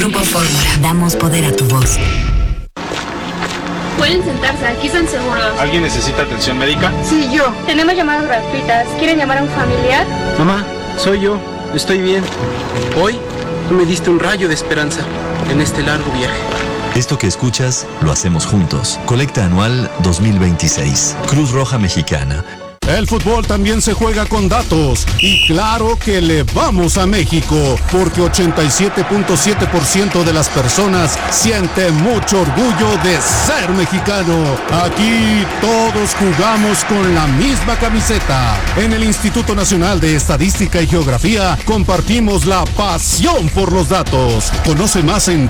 Grupo Fórmula. Damos poder a tu voz. Pueden sentarse, aquí están seguros. ¿Alguien necesita atención médica? Sí, yo. Tenemos llamadas gratuitas. ¿Quieren llamar a un familiar? Mamá, soy yo. Estoy bien. Hoy tú me diste un rayo de esperanza en este largo viaje. Esto que escuchas, lo hacemos juntos. Colecta Anual 2026. Cruz Roja Mexicana. El fútbol también se juega con datos y claro que le vamos a México porque 87.7% de las personas siente mucho orgullo de ser mexicano. Aquí todos jugamos con la misma camiseta. En el Instituto Nacional de Estadística y Geografía compartimos la pasión por los datos. Conoce más en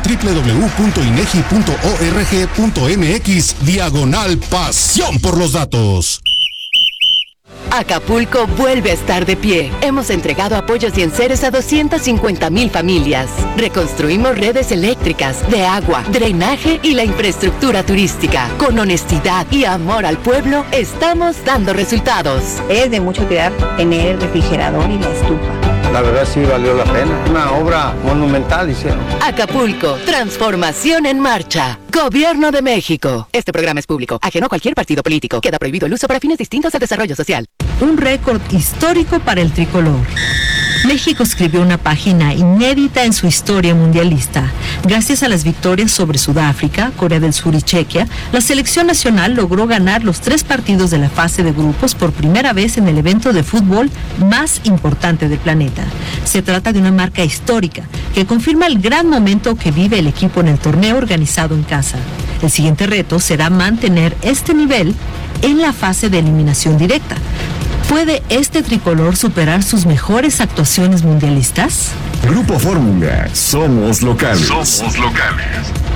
www.inegi.org.mx/pasión por los datos. Acapulco vuelve a estar de pie. Hemos entregado apoyos y enseres a 250,000 familias. Reconstruimos redes eléctricas, de agua, drenaje y la infraestructura turística. Con honestidad y amor al pueblo, estamos dando resultados. Es de mucho cuidar tener el refrigerador y la estufa. La verdad sí valió la pena. Una obra monumental hicieron. Acapulco, transformación en marcha. Gobierno de México. Este programa es público, ajeno a cualquier partido político. Queda prohibido el uso para fines distintos al desarrollo social. Un récord histórico para el tricolor. México escribió una página inédita en su historia mundialista. Gracias a las victorias sobre Sudáfrica, Corea del Sur y Chequia, la selección nacional logró ganar los 3 partidos de la fase de grupos por primera vez en el evento de fútbol más importante del planeta. Se trata de una marca histórica que confirma el gran momento que vive el equipo en el torneo organizado en casa. El siguiente reto será mantener este nivel en la fase de eliminación directa. ¿Puede este tricolor superar sus mejores actuaciones mundialistas? Grupo Fórmula, somos locales. Somos locales.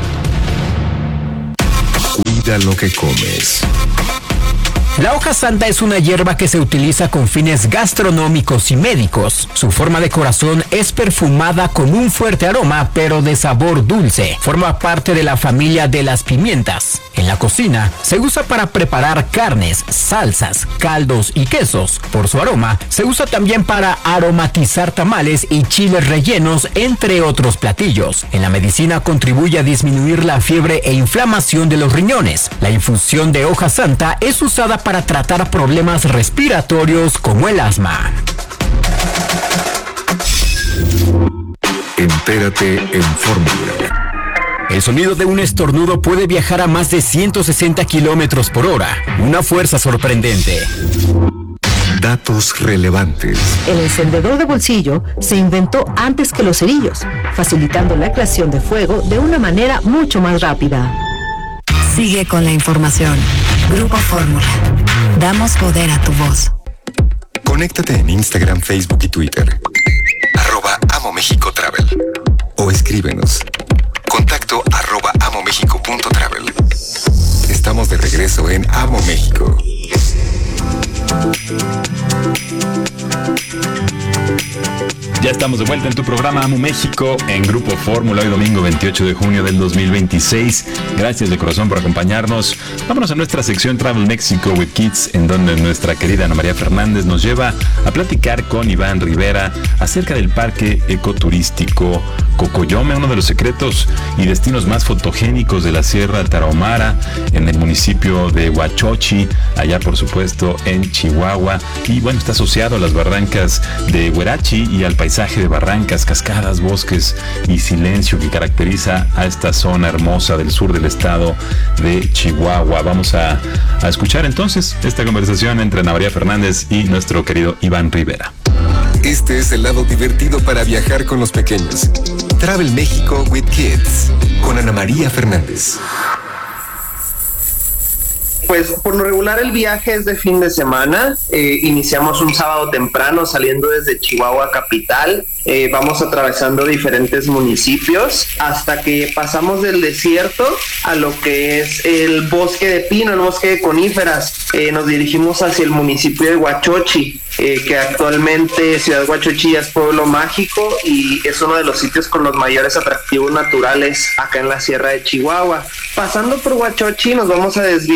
Cuida lo que comes. La hoja santa es una hierba que se utiliza con fines gastronómicos y médicos. Su forma de corazón es perfumada con un fuerte aroma, pero de sabor dulce. Forma parte de la familia de las pimientas. En la cocina se usa para preparar carnes, salsas, caldos y quesos. Por su aroma, se usa también para aromatizar tamales y chiles rellenos, entre otros platillos. En la medicina contribuye a disminuir la fiebre e inflamación de los riñones. La infusión de hoja santa es usada para tratar problemas respiratorios como el asma. Entérate en Fórmula. El sonido de un estornudo puede viajar a más de 160 kilómetros por hora. Una fuerza sorprendente. Datos relevantes. El encendedor de bolsillo se inventó antes que los cerillos, facilitando la creación de fuego de una manera mucho más rápida. Sigue con la información. Grupo Fórmula. Damos poder a tu voz. Conéctate en Instagram, Facebook y Twitter. @Amo México Travel. O escríbenos. Contacto @amomexico.travel. Estamos de regreso en Amo México. Ya estamos de vuelta en tu programa Amo México en Grupo Fórmula, hoy domingo 28 de junio del 2026. Gracias de corazón por acompañarnos. Vámonos a nuestra sección Travel Mexico with Kids, en donde nuestra querida Ana María Fernández nos lleva a platicar con Iván Rivera acerca del parque ecoturístico Cocoyome, uno de los secretos y destinos más fotogénicos de la Sierra Tarahumara, en el municipio de Huachochi, allá por supuesto en Chihuahua. Y bueno, está asociado a las barrancas de Huerachi y al paisaje de barrancas, cascadas, bosques y silencio que caracteriza a esta zona hermosa del sur del estado de Chihuahua. Vamos a escuchar entonces esta conversación entre Ana María Fernández y nuestro querido Iván Rivera. Este es el lado divertido para viajar con los pequeños. Travel México with Kids, con Ana María Fernández. Pues por lo regular el viaje es de fin de semana. Iniciamos un sábado temprano saliendo desde Chihuahua capital. Vamos atravesando diferentes municipios hasta que pasamos del desierto a lo que es el bosque de pino, el bosque de coníferas. Nos dirigimos hacia el municipio de Huachochi, que actualmente Ciudad Huachochi es pueblo mágico y es uno de los sitios con los mayores atractivos naturales acá en la Sierra de Chihuahua. Pasando por Huachochi nos vamos a desviar hacia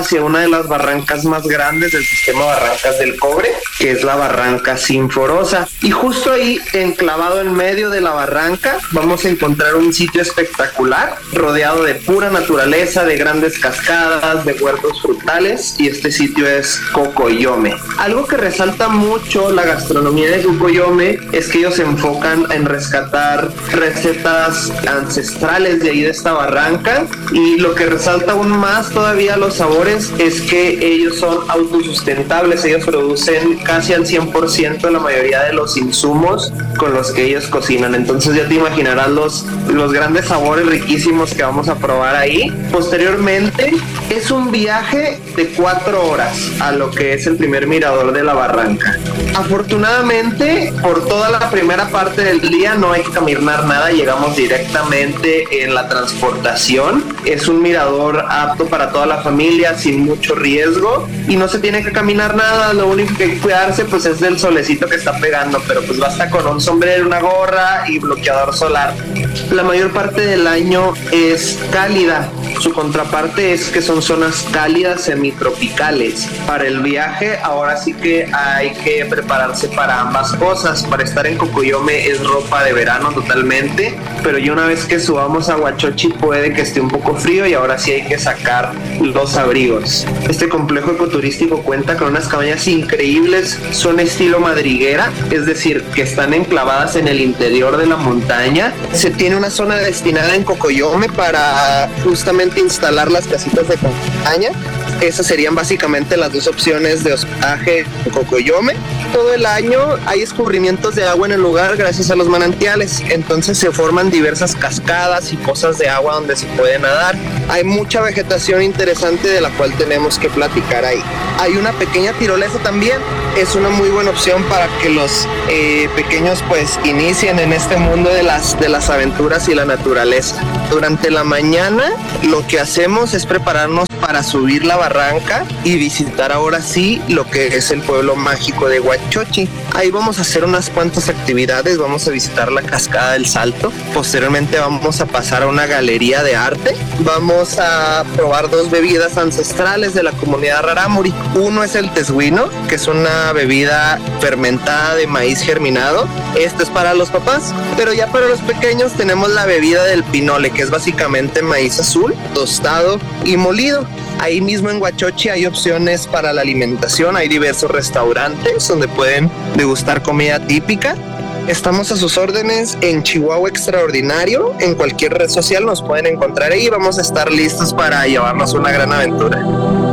hacia una de las barrancas más grandes del sistema Barrancas del Cobre, que es la barranca Sinforosa. Y justo ahí, enclavado en medio de la barranca, vamos a encontrar un sitio espectacular, rodeado de pura naturaleza, de grandes cascadas, de huertos frutales, y este sitio es Cocoyome. Algo que resalta mucho la gastronomía de Cocoyome es que ellos se enfocan en rescatar recetas ancestrales de ahí de esta barranca, y lo que resalta aún más todavía los sabores es que ellos son autosustentables. Ellos producen casi al 100% la mayoría de los insumos con los que ellos cocinan, entonces ya te imaginarás los grandes sabores riquísimos que vamos a probar ahí. Posteriormente es un viaje de 4 horas a lo que es el primer mirador de la barranca. Afortunadamente, por toda la primera parte del día no hay que caminar nada, llegamos directamente en la transportación. Es un mirador apto para toda la familia, sin mucho riesgo, y no se tiene que caminar nada. Lo único que hay que cuidarse pues es del solecito que está pegando, pero pues basta con un sombrero, una gorra y bloqueador solar. La mayor parte del año es cálida. Su contraparte es que son zonas cálidas semitropicales. Para el viaje ahora sí que hay que prepararse para ambas cosas. Para estar en Cocoyome es ropa de verano totalmente, pero ya una vez que subamos a Huachochi puede que esté un poco frío y ahora sí hay que sacar los abrigos. Este complejo ecoturístico cuenta con unas cabañas increíbles, son estilo madriguera, es decir, que están enclavadas en el interior de la montaña. Se tiene una zona destinada en Cocoyome para justamente instalar las casitas de campaña. Esas serían básicamente las dos opciones de hospedaje en Cocoyome. Todo el año hay escurrimientos de agua en el lugar gracias a los manantiales, entonces se forman diversas cascadas y pozas de agua donde se puede nadar. Hay mucha vegetación interesante de la cual tenemos que platicar ahí. Hay una pequeña tirolesa también, es una muy buena opción para que los pequeños pues inicien en este mundo de las aventuras y la naturaleza. Durante la mañana lo que hacemos es prepararnos para subir la barranca y visitar ahora sí lo que es el pueblo mágico de Huachochi. Ahí vamos a hacer unas cuantas actividades, vamos a visitar la cascada del Salto, posteriormente vamos a pasar a una galería de arte, vamos a probar 2 bebidas ancestrales de la comunidad rarámuri. Uno es el tesguino, que es una bebida fermentada de maíz germinado. Esto es para los papás, pero ya para los pequeños tenemos la bebida del pinole, que es básicamente maíz azul, tostado y molido. Ahí mismo en Huachochi hay opciones para la alimentación, hay diversos restaurantes donde pueden degustar comida típica. Estamos a sus órdenes en Chihuahua Extraordinario, en cualquier red social nos pueden encontrar ahí, vamos a estar listos para llevarnos una gran aventura.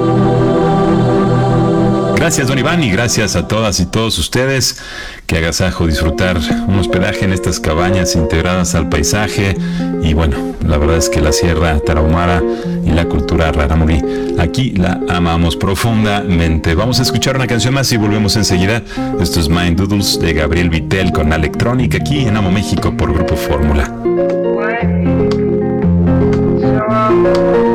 Gracias, don Iván, y gracias a todas y todos ustedes. Qué agasajo disfrutar un hospedaje en estas cabañas integradas al paisaje. Y bueno, la verdad es que la Sierra Tarahumara y la cultura rarámuri, aquí la amamos profundamente. Vamos a escuchar una canción más y volvemos enseguida. Esto es Mind Doodles de Gabriel Vittel con Electronic, aquí en Amo México por Grupo Fórmula.